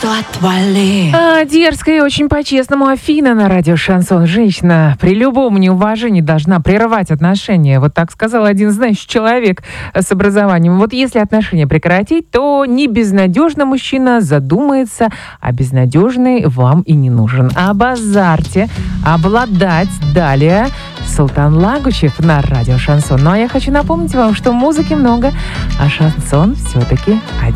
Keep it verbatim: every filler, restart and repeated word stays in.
что отвали. А, дерзкая и очень по-честному Афина на радио «Шансон». Женщина при любом неуважении должна прервать отношения. Вот так сказал один знающий человек с образованием. Вот если отношения прекратить, то не безнадежный мужчина задумается, а безнадежный вам и не нужен. Об азарте обладать далее Султан Лагучев на радио «Шансон». Ну а я хочу напомнить вам, что музыки много, а шансон все-таки один.